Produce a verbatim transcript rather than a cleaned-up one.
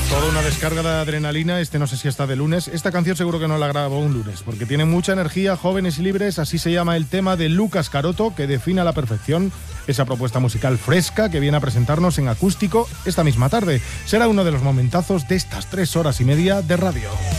Toda una descarga de adrenalina, este no sé si está de lunes. Esta canción seguro que no la grabó un lunes, porque tiene mucha energía, Jóvenes y Libres, así se llama el tema de Lucas Caroto, que define a la perfección esa propuesta musical fresca que viene a presentarnos en acústico esta misma tarde. Será uno de los momentazos de estas tres horas y media de radio.